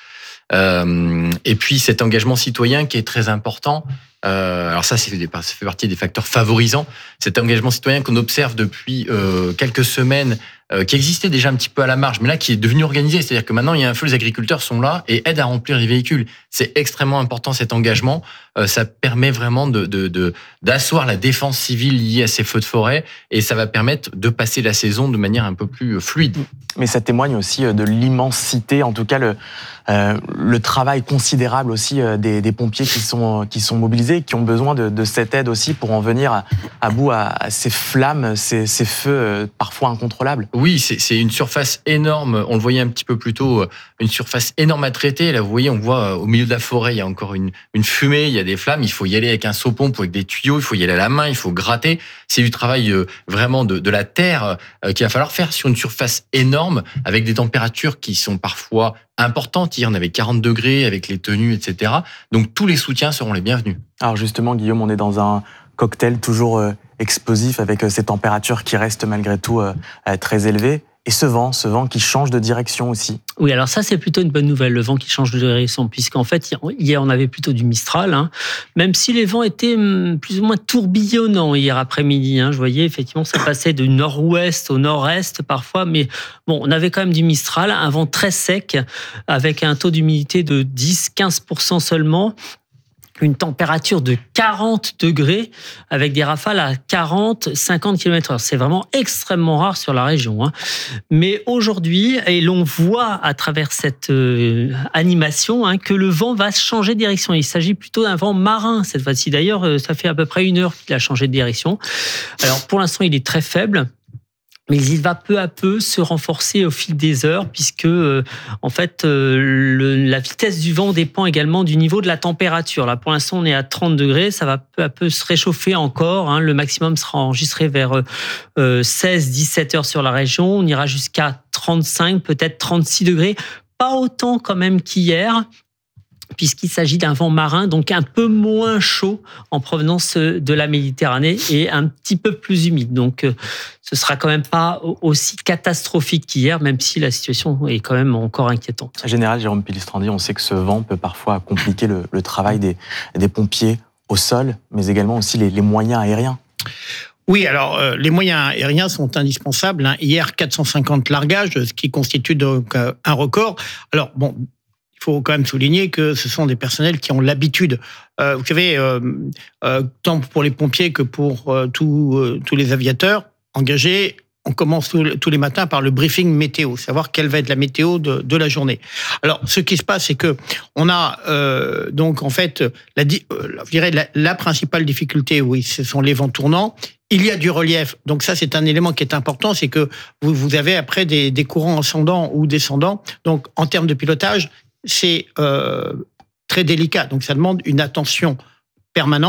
Euh, et puis, cet engagement citoyen qui est très important. Euh, alors ça, c'est, ça fait partie des facteurs favorisants. Cet engagement citoyen qu'on observe depuis euh, quelques semaines, euh, qui existait déjà un petit peu à la marge, mais là qui est devenu organisé. C'est-à-dire que maintenant, il y a un feu, les agriculteurs sont là et aident à remplir les véhicules. C'est extrêmement important cet engagement. Euh, ça permet vraiment de, de, de, d'asseoir la défense civile liée à ces feux de forêt et ça va permettre de passer la saison de manière un peu plus fluide. Mais ça témoigne aussi de l'immensité, en tout cas le, euh, le travail considérable aussi des, des pompiers qui sont, qui sont mobilisés, qui ont besoin de, de cette aide aussi pour en venir à, à bout à, à ces flammes, ces, ces feux euh, parfois incontrôlables. Oui, c'est, c'est une surface énorme. On le voyait un petit peu plus tôt, une surface énorme à traiter. Là, vous voyez, on voit au milieu de la forêt, il y a encore une, une fumée, il y a des flammes. Il faut y aller avec un saupon, avec des tuyaux, il faut y aller à la main, il faut gratter. C'est du travail euh, vraiment de, de la terre euh, qu'il va falloir faire sur une surface énorme, avec des températures qui sont parfois importantes. Hier, on avait quarante degrés avec les tenues, et cetera. Donc, tous les soutiens seront les bienvenus. Alors justement, Guillaume, on est dans un cocktail toujours euh, explosif avec euh, ces températures qui restent malgré tout euh, euh, très élevées. Et ce vent, ce vent qui change de direction aussi. Oui, alors ça, c'est plutôt une bonne nouvelle, le vent qui change de direction, puisqu'en fait, hier, on avait plutôt du Mistral, hein, même si les vents étaient plus ou moins tourbillonnants hier après-midi. Hein, je voyais, effectivement, ça passait du nord-ouest au nord-est parfois, mais bon, on avait quand même du Mistral, un vent très sec, avec un taux d'humidité de dix à quinze pour cent seulement, une température de quarante degrés avec des rafales à quarante à cinquante kilomètres heure. C'est vraiment extrêmement rare sur la région. Hein. Mais aujourd'hui, et l'on voit à travers cette euh, animation hein, que le vent va changer de direction. Il s'agit plutôt d'un vent marin cette fois-ci. D'ailleurs, ça fait à peu près une heure qu'il a changé de direction. Alors pour l'instant, il est très faible. Mais il va peu à peu se renforcer au fil des heures, puisque euh, en fait euh, le, la vitesse du vent dépend également du niveau de la température. Là, pour l'instant, on est à trente degrés, ça va peu à peu se réchauffer encore. Hein. Le maximum sera enregistré vers euh, seize à dix-sept heures sur la région. On ira jusqu'à trente-cinq, peut-être trente-six degrés. Pas autant quand même qu'hier, puisqu'il s'agit d'un vent marin, donc un peu moins chaud en provenance de la Méditerranée et un petit peu plus humide. Donc, ce sera quand même pas aussi catastrophique qu'hier, même si la situation est quand même encore inquiétante. Général Jérôme Pilistrandi, on sait que ce vent peut parfois compliquer le, le travail des, des pompiers au sol, mais également aussi les, les moyens aériens. Oui, alors euh, les moyens aériens sont indispensables. Hein. Hier, quatre cent cinquante largages, ce qui constitue donc euh, un record. Alors, bon... Il faut quand même souligner que ce sont des personnels qui ont l'habitude. Euh, vous savez, euh, euh, tant pour les pompiers que pour euh, tous, euh, tous les aviateurs engagés, on commence tous les matins par le briefing météo, savoir quelle va être la météo de, de la journée. Alors, ce qui se passe, c'est que on a euh, donc en fait, la, je dirais la, la principale difficulté, oui, ce sont les vents tournants. Il y a du relief, donc ça c'est un élément qui est important, c'est que vous, vous avez après des, des courants ascendants ou descendants. Donc, en termes de pilotage, c'est euh, très délicat, donc ça demande une attention permanente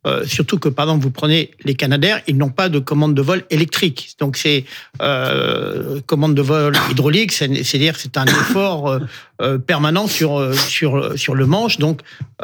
euh, surtout que, par exemple, vous prenez les Canadair, ils n'ont pas de commande de vol électrique. Donc, c'est euh, commande de vol hydraulique, c'est, c'est-à-dire que c'est un effort euh, euh, permanent sur, sur, sur le manche, donc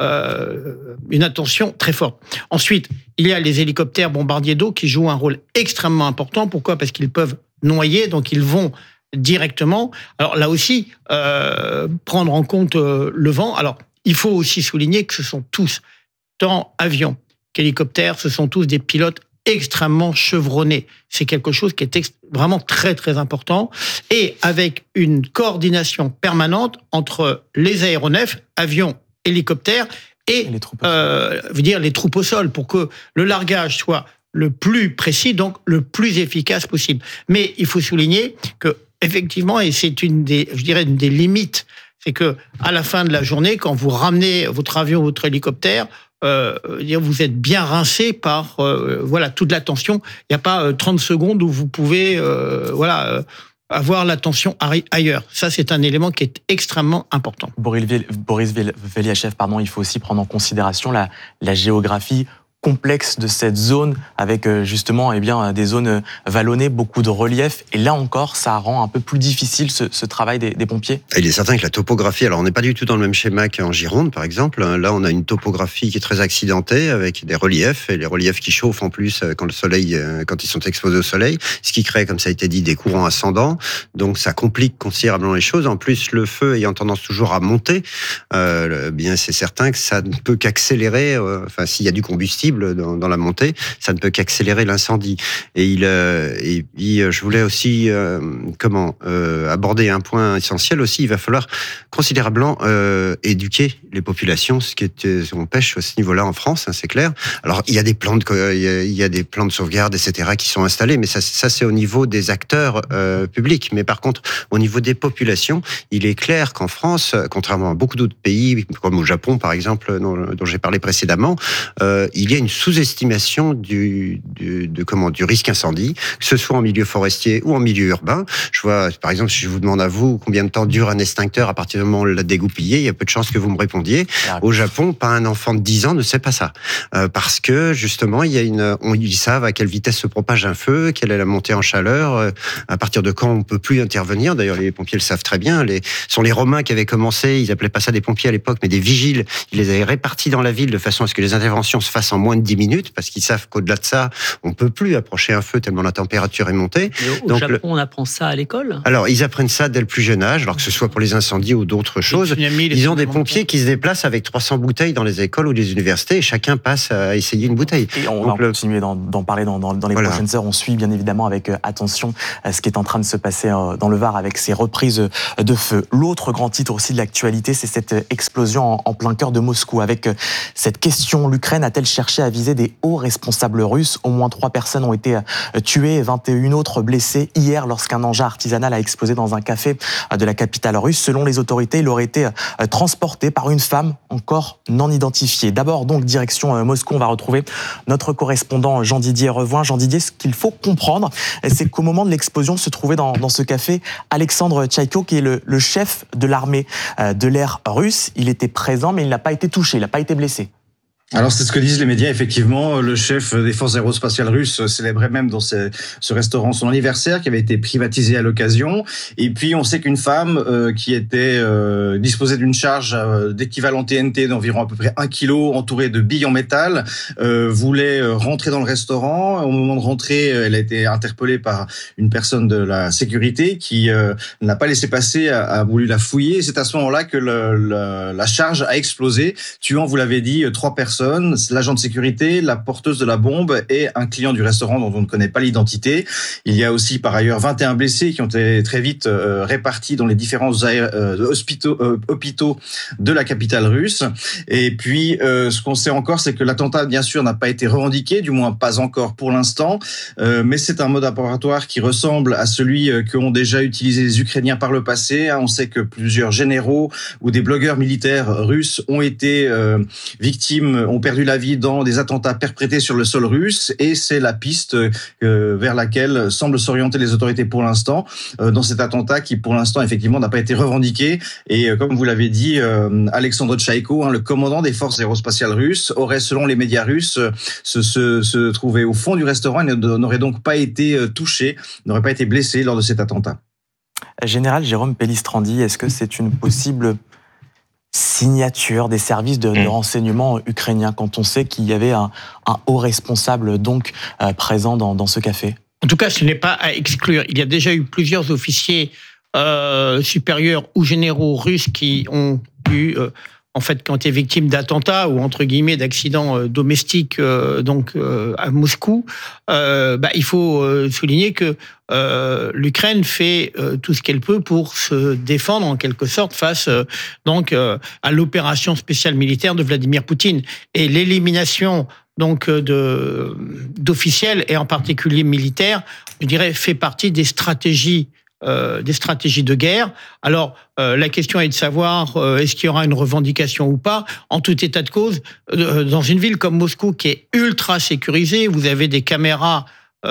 euh, une attention très forte. Ensuite, il y a les hélicoptères bombardiers d'eau qui jouent un rôle extrêmement important. Pourquoi ? Parce qu'ils peuvent noyer, donc ils vont directement. Alors là aussi, euh, prendre en compte euh, le vent. Alors, il faut aussi souligner que ce sont tous, tant avions qu'hélicoptères, ce sont tous des pilotes extrêmement chevronnés. C'est quelque chose qui est ex- vraiment très, très important. Et avec une coordination permanente entre les aéronefs, avions, hélicoptères, et, et les, troupes euh, veut dire les troupes au sol, pour que le largage soit le plus précis, donc le plus efficace possible. Mais il faut souligner que, effectivement, et c'est une des, je dirais, une des limites, c'est que à la fin de la journée, quand vous ramenez votre avion, votre hélicoptère, euh, vous êtes bien rincé par euh, voilà toute l'attention. Il n'y a pas euh, trente secondes où vous pouvez euh, voilà euh, avoir l'attention ailleurs. Ça, c'est un élément qui est extrêmement important. Boris Veliachev, pardon, il faut aussi prendre en considération la, la géographie complexe de cette zone, avec justement eh bien, des zones vallonnées, beaucoup de relief. Et là encore, ça rend un peu plus difficile ce, ce travail des, des pompiers. Il est certain que la topographie, alors on n'est pas du tout dans le même schéma qu'en Gironde, par exemple. Là, on a une topographie qui est très accidentée, avec des reliefs, et les reliefs qui chauffent en plus quand le soleil, quand ils sont exposés au soleil, ce qui crée, comme ça a été dit, des courants ascendants. Donc ça complique considérablement les choses. En plus, le feu ayant tendance toujours à monter, euh, bien c'est certain que ça ne peut qu'accélérer, euh, enfin s'il y a du combustible Dans, dans la montée, ça ne peut qu'accélérer l'incendie. Et il, euh, et puis, je voulais aussi, euh, comment, euh, aborder un point essentiel aussi. Il va falloir considérablement euh, éduquer les populations, ce qui est, on pêche à ce niveau-là en France, hein, c'est clair. Alors, il y a des plans de, il y a, il y a des plans de sauvegarde, et cetera, qui sont installés, mais ça, ça c'est au niveau des acteurs euh, publics. Mais par contre, au niveau des populations, il est clair qu'en France, contrairement à beaucoup d'autres pays, comme au Japon, par exemple, dont, dont j'ai parlé précédemment, euh, il y a une sous-estimation du, du, de, comment, du risque incendie, que ce soit en milieu forestier ou en milieu urbain. Je vois, par exemple, si je vous demande à vous combien de temps dure un extincteur à partir du moment où on l'a dégoupillé, il y a peu de chances que vous me répondiez. Au Japon, pas un enfant de dix ans ne sait pas ça. Euh, parce que, justement, il y a une, on, ils savent à quelle vitesse se propage un feu, quelle est la montée en chaleur, euh, à partir de quand on peut plus intervenir. D'ailleurs, les pompiers le savent très bien. Les, ce sont les Romains qui avaient commencé, ils appelaient pas ça des pompiers à l'époque, mais des vigiles. Ils les avaient répartis dans la ville de façon à ce que les interventions se fassent en moins de dix minutes, parce qu'ils savent qu'au-delà de ça, on peut plus approcher un feu tellement la température est montée. Mais au Donc, Japon, le... on apprend ça à l'école ? Alors, ils apprennent ça dès le plus jeune âge, alors que ce soit pour les incendies ou d'autres choses. Tsunamis, ils ont des pompiers qui se déplacent avec trois cents bouteilles dans les écoles ou les universités, et chacun passe à essayer une bouteille. Et on Donc, va le... continuer d'en, d'en parler dans, dans, dans les voilà. prochaines heures. On suit bien évidemment avec attention ce qui est en train de se passer dans le Var avec ces reprises de feu. L'autre grand titre aussi de l'actualité, c'est cette explosion en, en plein cœur de Moscou. Avec cette question, l'Ukraine a-t-elle cherché à viser des hauts responsables russes? Au moins trois personnes ont été tuées et vingt et une autres blessées hier lorsqu'un engin artisanal a explosé dans un café de la capitale russe. Selon les autorités, il aurait été transporté par une femme encore non identifiée. D'abord, donc, direction Moscou, on va retrouver notre correspondant Jean-Didier Revoin. Jean-Didier, ce qu'il faut comprendre, c'est qu'au moment de l'explosion se trouvait dans, dans ce café Alexandre Tchaïko, qui est le, le chef de l'armée de l'air russe. Il était présent, mais il n'a pas été touché, il n'a pas été blessé. Alors c'est ce que disent les médias, effectivement. Le chef des forces aérospatiales russes célébrait même dans ce, ce restaurant son anniversaire qui avait été privatisé à l'occasion. Et puis on sait qu'une femme euh, qui était euh, disposée d'une charge euh, d'équivalent T N T d'environ à peu près un kilo, entourée de billes en métal, euh, voulait rentrer dans le restaurant. Au moment de rentrer, elle a été interpellée par une personne de la sécurité qui euh, n'a pas laissé passer, a, a voulu la fouiller. Et c'est à ce moment-là que le, le, la charge a explosé, tuant, vous l'avez dit, trois personnes. L'agent de sécurité, la porteuse de la bombe et un client du restaurant dont on ne connaît pas l'identité. Il y a aussi par ailleurs vingt et un blessés qui ont été très vite euh, répartis dans les différents aé- euh, hospitaux, euh, hôpitaux de la capitale russe. Et puis euh, ce qu'on sait encore, c'est que l'attentat bien sûr n'a pas été revendiqué, du moins pas encore pour l'instant, euh, mais c'est un mode opératoire qui ressemble à celui euh, qu'ont déjà utilisé les Ukrainiens par le passé. Hein. On sait que plusieurs généraux ou des blogueurs militaires russes ont été euh, victimes ont perdu la vie dans des attentats perpétrés sur le sol russe, et c'est la piste euh, vers laquelle semblent s'orienter les autorités pour l'instant, euh, dans cet attentat qui pour l'instant effectivement n'a pas été revendiqué. Et euh, comme vous l'avez dit, euh, Alexandre Tchaïko, hein, le commandant des forces aérospatiales russes, aurait selon les médias russes se, se, se trouvé au fond du restaurant et n'aurait donc pas été touché, n'aurait pas été blessé lors de cet attentat. Général Jérôme Pellistrandi, est-ce que c'est une possible signature des services de, de renseignement ukrainiens quand on sait qu'il y avait un, un haut responsable donc euh, présent dans, dans ce café? En tout cas, ce n'est pas à exclure. Il y a déjà eu plusieurs officiers euh, supérieurs ou généraux russes qui ont eu euh, en fait, qui ont été victimes d'attentats ou entre guillemets d'accidents euh, domestiques euh, donc euh, à Moscou. Euh, bah, il faut euh, souligner que euh, l'Ukraine fait euh, tout ce qu'elle peut pour se défendre en quelque sorte face euh, donc euh, à l'opération spéciale militaire de Vladimir Poutine et l'élimination donc de d'officiels et en particulier militaires, je dirais, fait partie des stratégies. Euh, des stratégies de guerre. Alors, euh, la question est de savoir euh, est-ce qu'il y aura une revendication ou pas. En tout état de cause, euh, dans une ville comme Moscou qui est ultra sécurisée, vous avez des caméras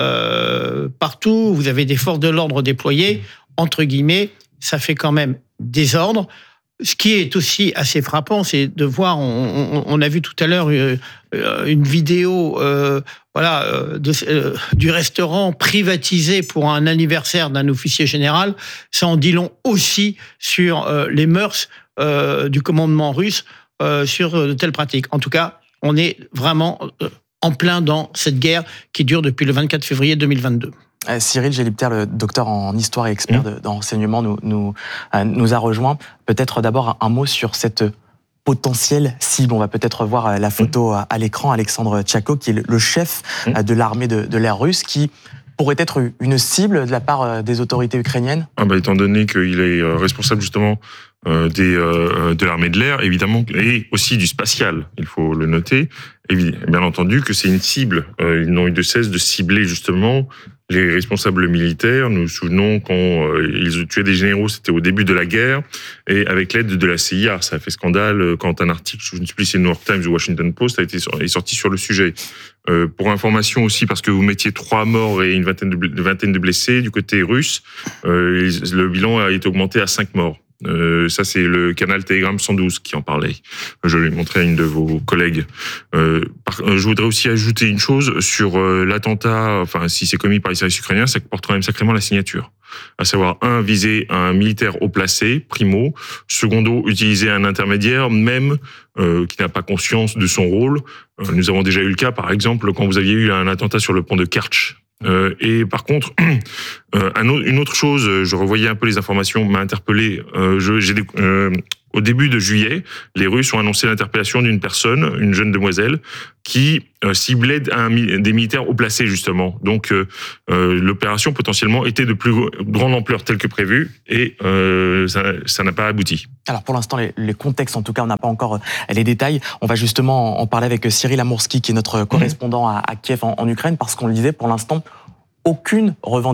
euh, partout, vous avez des forces de l'ordre déployées, entre guillemets, ça fait quand même désordre. Ce qui est aussi assez frappant, c'est de voir, on, on, on a vu tout à l'heure une, une vidéo euh, voilà, de, euh, du restaurant privatisé pour un anniversaire d'un officier général. Ça en dit long aussi sur euh, les mœurs euh, du commandement russe euh, sur de telles pratiques. En tout cas, on est vraiment euh, en plein dans cette guerre qui dure depuis le vingt-quatre février deux mille vingt-deux. Cyril Gélibter, le docteur en histoire et expert de, de renseignement, nous, nous, euh, nous a rejoint. Peut-être d'abord un mot sur cette potentielle cible. On va peut-être voir la photo à, à l'écran. Alexandre Tchaïko, qui est le chef de l'armée de, de l'air russe, qui pourrait être une cible de la part des autorités ukrainiennes. Ah bah, étant donné qu'il est responsable justement euh, des, euh, de l'armée de l'air, évidemment, et aussi du spatial, il faut le noter. Et bien entendu que c'est une cible. Euh, ils n'ont eu de cesse de cibler justement les responsables militaires. Nous nous souvenons quand euh, ils ont tué des généraux, c'était au début de la guerre, et avec l'aide de la C I A. Ça a fait scandale quand un article, je ne sais plus si c'est le New York Times ou Washington Post, a été est sorti sur le sujet. Euh, pour information aussi, parce que vous mettiez trois morts et une vingtaine de, une vingtaine de blessés du côté russe, euh, le bilan a été augmenté à cinq morts. Euh, ça, c'est le canal Telegram cent douze qui en parlait. Je l'ai montré à une de vos collègues. Euh, par, je voudrais aussi ajouter une chose sur euh, l'attentat, enfin, si c'est commis par les services ukrainiens, ça porte quand même sacrément la signature. À savoir, un, viser un militaire haut placé, primo. Secondo, utiliser un intermédiaire, même euh, qui n'a pas conscience de son rôle. Euh, nous avons déjà eu le cas, par exemple, quand vous aviez eu un attentat sur le pont de Kerch. Euh, et par contre, euh, un autre, une autre chose, je revoyais un peu les informations, m'a interpellé. Euh, je, j'ai, euh, au début de juillet, les Russes ont annoncé l'interpellation d'une personne, une jeune demoiselle, qui euh, ciblait un, des militaires haut placés justement. Donc, euh, euh, l'opération potentiellement était de plus grande ampleur telle que prévu, et euh, ça, ça n'a pas abouti. Alors pour l'instant, les, les contextes, en tout cas, on n'a pas encore les détails. On va justement en parler avec Cyril Amourski, qui est notre correspondant à, à Kiev en, en Ukraine, parce qu'on le disait, pour l'instant, aucune revendication